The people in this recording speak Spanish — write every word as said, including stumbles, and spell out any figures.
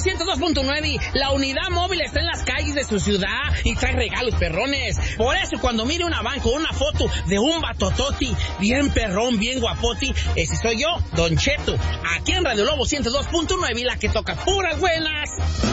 ciento dos punto nueve, la unidad móvil está en las calles de su ciudad y trae regalos perrones. Por eso cuando mire una van con una foto de un batototi, bien perrón, bien guapoti, ese soy yo, Don Cheto, aquí en Radio Lobo ciento dos punto nueve, la que toca puras buenas.